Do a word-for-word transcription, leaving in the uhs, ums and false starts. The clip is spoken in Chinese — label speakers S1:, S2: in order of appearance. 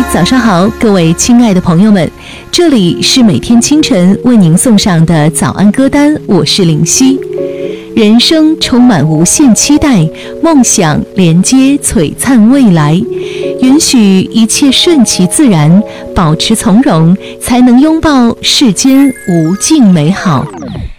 S1: 早上好，各位亲爱的朋友们，这里是每天清晨为您送上的早安歌单，我是林夕。人生充满无限期待，梦想连接璀璨未来，允许一切顺其自然，保持从容，才能拥抱世间无尽美好。